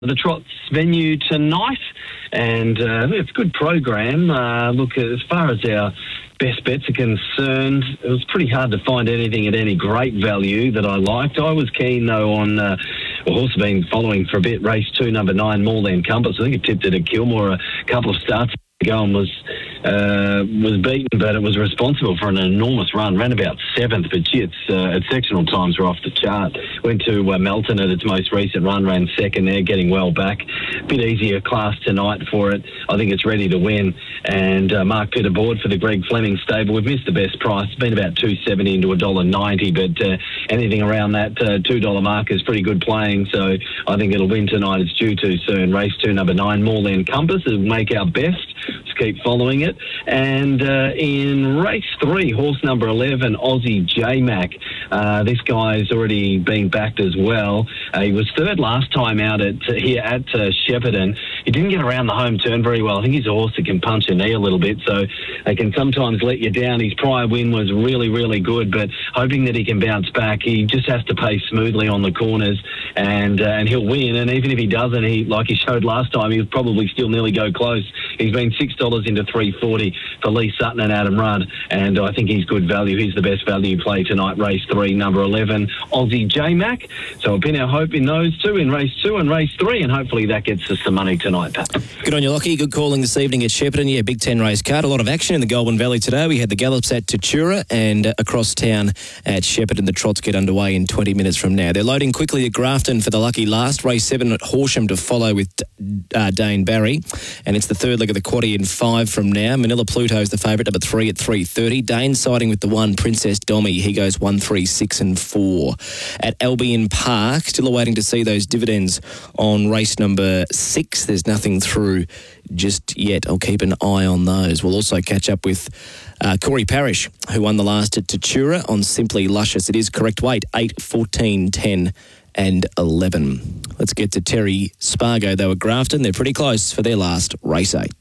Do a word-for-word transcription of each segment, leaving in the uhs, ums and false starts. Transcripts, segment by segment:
the Trots venue tonight, and uh, it's a good program. Uh, look, as far as our best bets are concerned, it was pretty hard to find anything at any great value that I liked. I was keen, though, on uh, a horse I've been following for a bit, race two, number nine, Moorland Compass. I think it tipped it at Kilmore a couple of starts ago and was uh, was beaten, but it was responsible for an enormous run. Ran about seventh, but gee, its, uh, its sectional times were off the chart. Went to uh, Melton at its most recent run, ran second there, getting well back. Bit easier class tonight for it. I think it's ready to win. And uh, Mark Pitt aboard for the Greg Fleming stable. We've missed the best price. It's been about two seventy into one dollar ninety, but uh, anything around that uh, two dollar mark is pretty good playing. So I think it'll win tonight. It's due too soon. Race two, number nine, Moorland Compass. It'll make our best. Let's keep following it. And uh, in race three, horse number eleven, Aussie J-Mac. Uh, this guy's already been backed as well. Uh, he was third last time out at here at uh, Shepparton. He didn't get around the home turn very well. I think he's a horse that can punch a knee a little bit, so they can sometimes let you down. His prior win was really, really good, but hoping that he can bounce back. He just has to pace smoothly on the corners, and uh, and he'll win. And even if he doesn't, he like he showed last time, he'll probably still nearly go close. He's been six dollars into three forty for Lee Sutton and Adam Rudd, and I think he's good value. He's the best value play tonight, race three, number eleven, Aussie J-Mac. So we'll pin our hope in those two, in race two and race three, and hopefully that gets us some money tonight, Pat. Good on you, Lockie. Good calling this evening at Shepparton. Yeah, Big Ten race card. A lot of action in the Goulburn Valley today. We had the gallops at Tatura and uh, across town at Shepparton. The trots get underway in twenty minutes from now. They're loading quickly at Grafton for the lucky last. Race seven at Horsham to follow with uh, Dane Barry. And it's the third leg of the quaddie in five from now. Manila Pluto's the favourite, number three at three thirty. Dane siding with the one, Princess Dommy. He goes one, three, six and four. At Albion Park, still awaiting to see those dividends on race number six. There's nothing through just yet. I'll keep an eye on those. We'll also catch up with uh, Corey Parrish, who won the last at Tatura on Simply Luscious. It is correct weight, eight, fourteen, ten and eleven. Let's get to Terry Spargo, though, at Grafton. They're pretty close for their last race eight.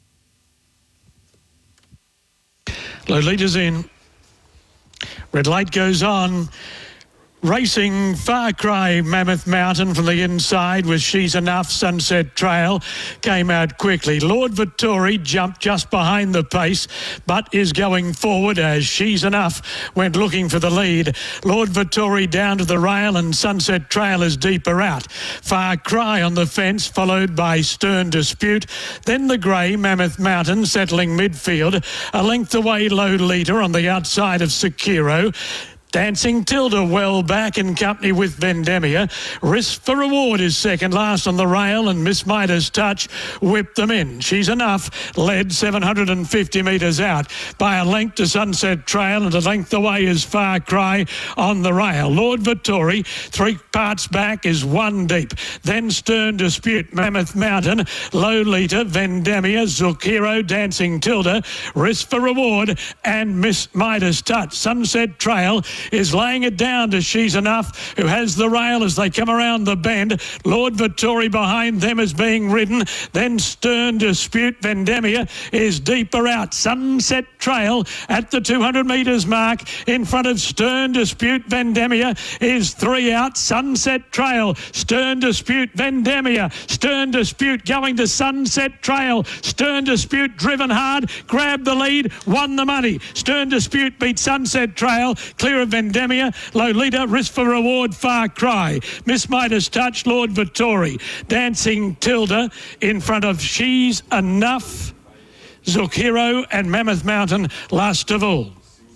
Low leaders in. Red light goes on. Racing Far Cry Mammoth Mountain from the inside with She's Enough. Sunset Trail came out quickly. Lord Vittori jumped just behind the pace but is going forward as She's Enough went looking for the lead. Lord Vittori down to the rail and Sunset Trail is deeper out. Far Cry on the fence followed by Stern Dispute. Then the grey Mammoth Mountain settling midfield. A length away Low Leader on the outside of Sekiro. Dancing Tilda well back in company with Vendemia. Risk for Reward is second last on the rail and Miss Midas Touch whipped them in. She's Enough led seven hundred fifty metres out by a length to Sunset Trail, and a length away is Far Cry on the rail. Lord Vittori, three parts back, is one deep. Then Stern Dispute, Mammoth Mountain, Lolita, Vendemia, Zucchero, Dancing Tilda, Risk for Reward and Miss Midas Touch. Sunset Trail is laying it down to She's Enough, who has the rail as they come around the bend. Lord Vittori behind them is being ridden. Then Stern Dispute, Vendemia is deeper out. Sunset Trail at the two hundred metres mark in front of Stern Dispute. Vendemia is three out. Sunset Trail, Stern Dispute, Vendemia. Stern Dispute going to Sunset Trail. Stern Dispute driven hard, grabbed the lead, won the money. Stern Dispute beat Sunset Trail, clear of Vendemia, Lolita, Risk for Reward, Far Cry. Miss Midas Touch, Lord Vittori. Dancing Tilda in front of She's Enough, Zucchero and Mammoth Mountain last of all.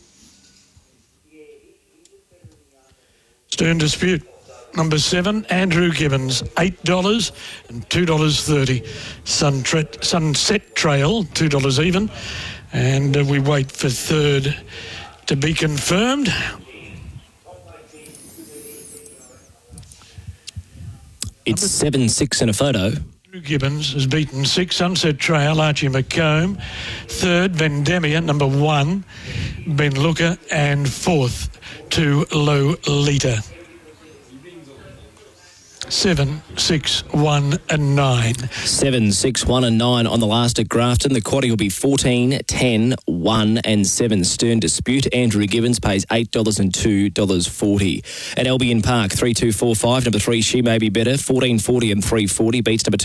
Stern Dispute, number seven, Andrew Gibbons, eight dollars and two dollars thirty. Sunset, Sunset Trail, two dollars even. And uh, we wait for third to be confirmed. It's seven, six and a photo. Andrew Gibbons has beaten six, Sunset Trail, Archie McComb. Third, Vendemia, number one, Ben Looker. And fourth, to Lolita. seven, six, one and nine. Seven, six, one, and nine on the last at Grafton. The quaddie will be fourteen, ten, one, and seven. Stern Dispute. Andrew Givens pays eight dollars and two dollars forty. At Albion Park, three, two, four, five. Number three, She May Be Better. fourteen forty and three forty beats number two.